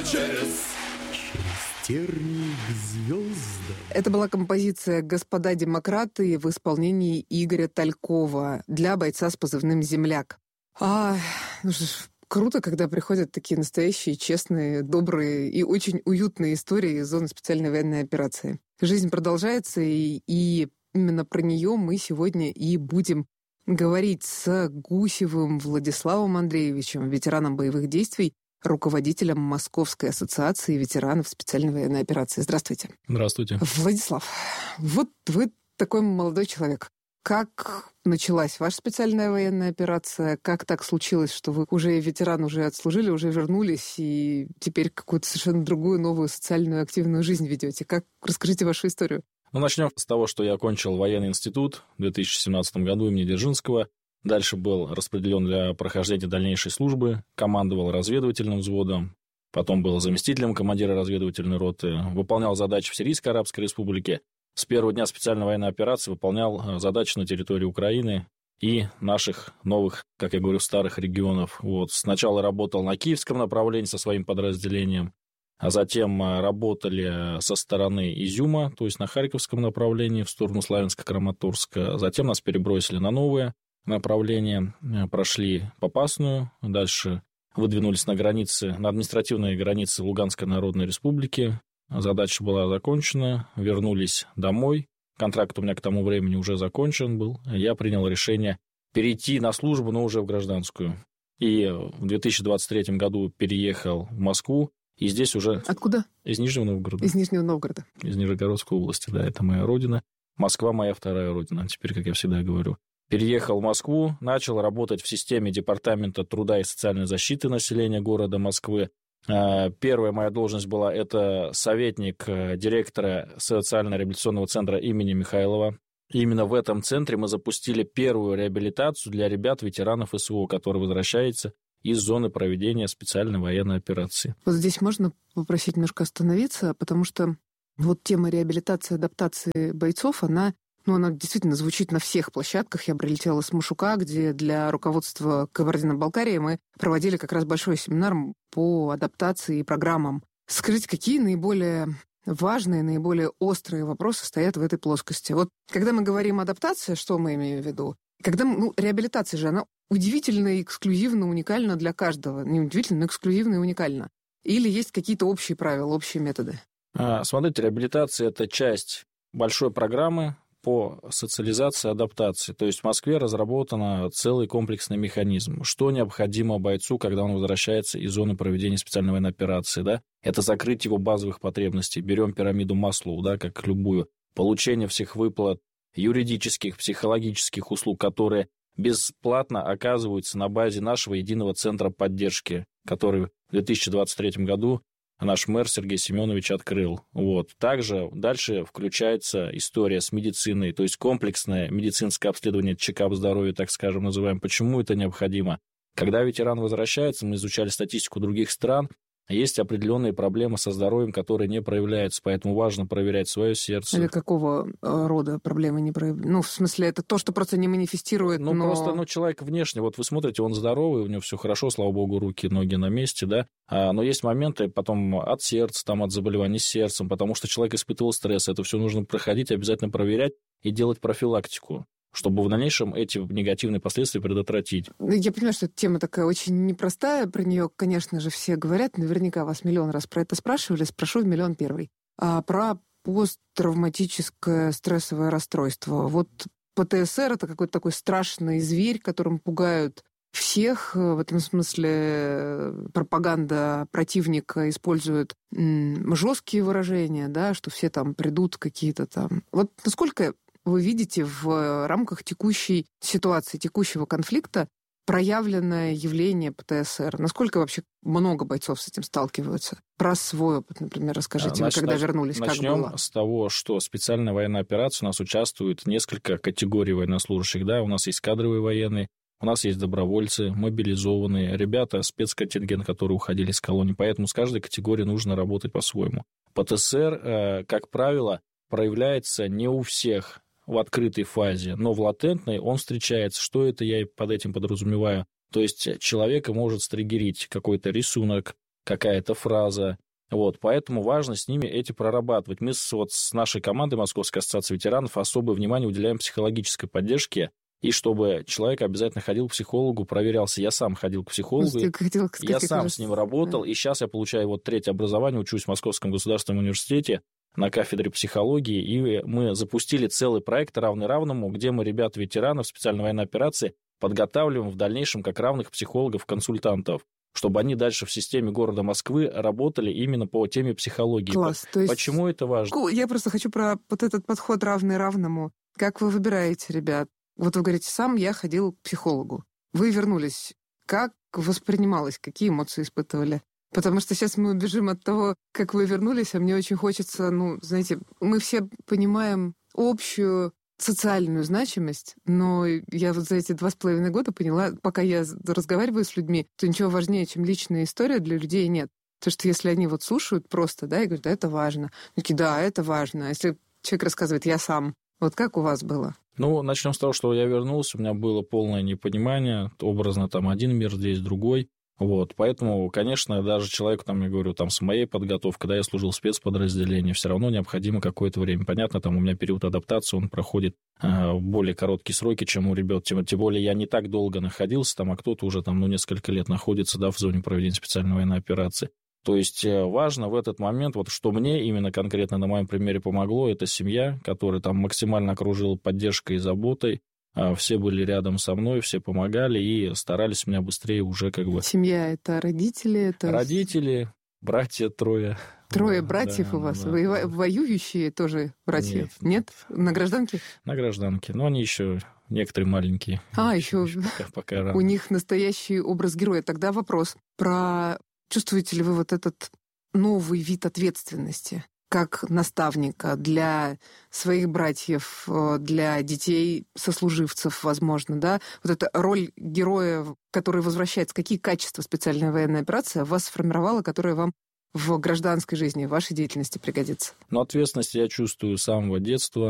Через тернии к звездам. Это была композиция «Господа демократы» в исполнении Игоря Талькова для бойца с позывным «Земляк». Круто, когда приходят такие настоящие, честные, добрые и очень уютные истории из зоны специальной военной операции. Жизнь продолжается, и именно про нее мы сегодня и будем говорить с Гусевым Владиславом Андреевичем, ветераном боевых действий, руководителем Московской ассоциации ветеранов специальной военной операции. Здравствуйте. Здравствуйте. Владислав, вот вы такой молодой человек. Как началась ваша специальная военная операция? Как так случилось, что вы уже ветеран, уже отслужили, уже вернулись, и теперь какую-то совершенно другую, новую социальную активную жизнь ведете? Расскажите вашу историю. Начнем с того, что я окончил военный институт в 2017 году имени Дзержинского. Дальше был распределен для прохождения дальнейшей службы, командовал разведывательным взводом, потом был заместителем командира разведывательной роты, выполнял задачи в Сирийской Арабской Республике. С первого дня специальной военной операции выполнял задачи на территории Украины и наших новых, как я говорю, старых регионов. Сначала работал на киевском направлении со своим подразделением, а затем работали со стороны Изюма, то есть на харьковском направлении в сторону Славянска-Краматорска. Затем нас перебросили на новое направление, прошли Попасную, дальше выдвинулись на административные границы Луганской Народной Республики. Задача была закончена, вернулись домой. Контракт у меня к тому времени уже закончен был. Я принял решение перейти на службу, но уже в гражданскую. И в 2023 году переехал в Москву. И здесь уже... Откуда? Из Нижнего Новгорода. Из Нижнего Новгорода. Из Нижегородской области, да, это моя родина. Москва моя вторая родина, теперь, как я всегда говорю. Переехал в Москву, начал работать в системе Департамента труда и социальной защиты населения города Москвы. Первая моя должность была это советник директора социально-реабилитационного центра имени Михайлова. И именно в этом центре мы запустили первую реабилитацию для ребят-ветеранов СВО, которые возвращаются из зоны проведения специальной военной операции. Вот здесь можно попросить немножко остановиться, потому что тема реабилитации, адаптации бойцов, она действительно звучит на всех площадках. Я прилетела с Машука, где для руководства Кабардино-Балкарии мы проводили как раз большой семинар по адаптации и программам. Скажите, какие наиболее важные, наиболее острые вопросы стоят в этой плоскости? Когда мы говорим адаптация, что мы имеем в виду? Реабилитация же, она удивительно, эксклюзивно, уникальна для каждого. Не удивительно, но эксклюзивно и уникально. Или есть какие-то общие правила, общие методы? Смотрите, реабилитация – это часть большой программы по социализации и адаптации. То есть в Москве разработан целый комплексный механизм. Что необходимо бойцу, когда он возвращается из зоны проведения специальной военной операции? Да? Это закрыть его базовых потребностей. Берем пирамиду Маслоу, да, как любую. Получение всех выплат, юридических, психологических услуг, которые бесплатно оказываются на базе нашего единого центра поддержки, который в 2023 году наш мэр Сергей Семенович открыл. Также дальше включается история с медициной, то есть комплексное медицинское обследование, чекап здоровья, так скажем, называем. Почему это необходимо? Когда ветеран возвращается, мы изучали статистику других стран, есть определенные проблемы со здоровьем, которые не проявляются, поэтому важно проверять свое сердце. Или какого рода проблемы не проявляются? В смысле, это то, что просто не манифестирует, Просто человек внешне, вы смотрите, он здоровый, у него все хорошо, слава богу, руки, ноги на месте, да, но есть моменты потом от сердца, от заболеваний с сердцем, потому что человек испытывал стресс, это все нужно проходить, обязательно проверять и делать профилактику, чтобы в дальнейшем эти негативные последствия предотвратить. Я понимаю, что эта тема такая очень непростая, про нее, конечно же, все говорят, наверняка вас миллион раз про это спрашивали, спрошу в миллион первый. Про посттравматическое стрессовое расстройство. ПТСР – это какой-то такой страшный зверь, которым пугают всех. В этом смысле пропаганда противника использует жесткие выражения, да, что все придут какие-то там. Насколько вы видите в рамках текущей ситуации, текущего конфликта проявленное явление ПТСР? Насколько вообще много бойцов с этим сталкиваются? Про свой опыт, например, расскажите, когда вернулись, как было? Начнем с того, что специальная военная операция у нас участвует несколько категорий военнослужащих. Да? У нас есть кадровые военные, у нас есть добровольцы, мобилизованные, ребята, спецконтингент, которые уходили из колонии. Поэтому с каждой категорией нужно работать по-своему. ПТСР, как правило, проявляется не у всех в открытой фазе, но в латентной он встречается. Что это я под этим подразумеваю? То есть человека может стриггерить какой-то рисунок, какая-то фраза. Вот, поэтому важно с ними эти прорабатывать. Мы с нашей командой Московской ассоциации ветеранов особое внимание уделяем психологической поддержке, и чтобы человек обязательно ходил к психологу, проверялся. Я сам ходил к психологу, я сам с ним работал, и сейчас я получаю вот 3-е образование, учусь в Московском государственном университете на кафедре психологии, и мы запустили целый проект «Равный равному», где мы ребят-ветеранов специальной военной операции подготавливаем в дальнейшем как равных психологов-консультантов, чтобы они дальше в системе города Москвы работали именно по теме психологии. Класс. То есть... Почему это важно? Я просто хочу про вот этот подход «равный равному». Как вы выбираете, ребят? Вот вы говорите, сам я ходил к психологу. Вы вернулись. Как воспринималось? Какие эмоции испытывали? Потому что сейчас мы убежим от того, как вы вернулись, а мне очень хочется, знаете, мы все понимаем общую социальную значимость, но я вот за эти 2,5 года поняла, пока я разговариваю с людьми, то ничего важнее, чем личная история, для людей нет. Потому что если они вот слушают просто, да, и говорят, да, это важно. Они такие, да, это важно. А если человек рассказывает, я сам. Вот как у вас было? Начнем с того, что я вернулся, у меня было полное непонимание, образно там один мир, здесь другой. Вот, поэтому, конечно, даже человеку, я говорю, с моей подготовкой, когда я служил в спецподразделении, все равно необходимо какое-то время. Понятно, у меня период адаптации, он проходит в более короткие сроки, чем у ребят. Тем более я не так долго находился а кто-то уже несколько лет находится, в зоне проведения специальной военной операции. То есть важно в этот момент, что мне именно конкретно на моем примере помогло, это семья, которая максимально окружила поддержкой и заботой. Все были рядом со мной, все помогали и старались меня быстрее уже Семья — это родители? Это... Родители, братья 3. 3 братьев у вас? Да. Вы воюющие тоже братья? Нет? На гражданке? На гражданке, но они еще некоторые маленькие. Еще пока рано. У них настоящий образ героя. Тогда вопрос про... Чувствуете ли вы вот этот новый вид ответственности как наставника для своих братьев, для детей, сослуживцев, возможно, да? Вот эта роль героя, который возвращается. Какие качества специальная военная операция вас сформировала, которые вам в гражданской жизни, в вашей деятельности пригодится? Ответственность я чувствую с самого детства.